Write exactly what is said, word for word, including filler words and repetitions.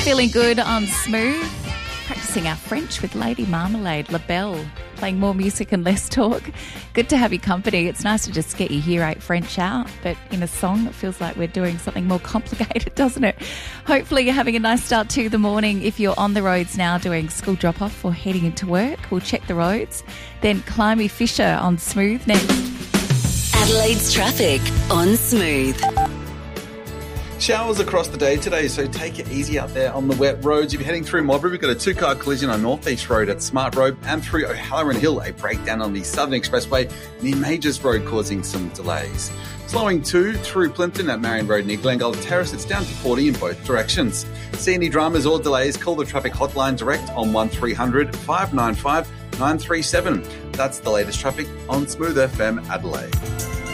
Feeling good on Smooth. Practicing our French with Lady Marmalade, La Belle. Playing more music and less talk. Good to have your company. It's nice to just get your Hear eight French out, but in a song it feels like we're doing something more complicated, doesn't it? Hopefully you're having a nice start to the morning. If you're on the roads now doing school drop-off or heading into work, we'll check the roads. Then Climby Fisher on Smooth next. Adelaide's traffic on Smooth. Showers across the day today, so take it easy out there on the wet roads. If you're heading through Modbury, we've got a two-car collision on North East Road at Smart Road, and through O'Halloran Hill, a breakdown on the Southern Expressway near Majors Road causing some delays. Slowing too through Plimpton at Marion Road near Glengall Terrace. It's down to forty in both directions. See any dramas or delays, call the traffic hotline direct on one three hundred, five nine five, nine three seven. That's the latest traffic on Smooth F M Adelaide.